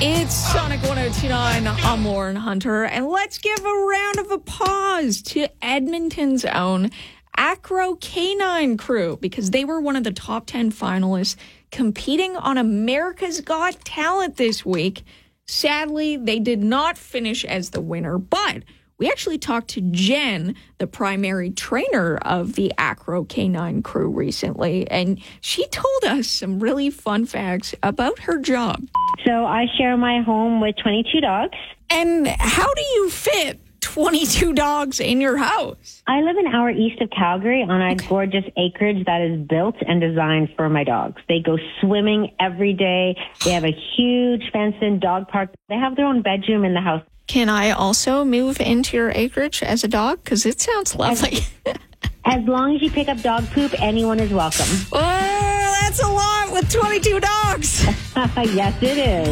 It's Sonic 102.9. I'm Lauren Hunter, and let's give a round of applause to Edmonton's own Acro Canine Crew, because they were one of the top 10 finalists competing on America's Got Talent this week. Sadly, they did not finish as the winner, but we actually talked to Jen, the primary trainer of the Acro Canine Crew, recently, and she told us some really fun facts about her job. So I share my home with 22 dogs. And how do you fit 22 dogs in your house? I live an hour east of Calgary on a gorgeous acreage that is built and designed for my dogs. They go swimming every day. They have a huge fenced-in dog park. They have their own bedroom in the house. Can I also move into your acreage as a dog? Because it sounds lovely. As long as you pick up dog poop, anyone is welcome. Oh, that's a lot with 22 dogs. Yes, it is.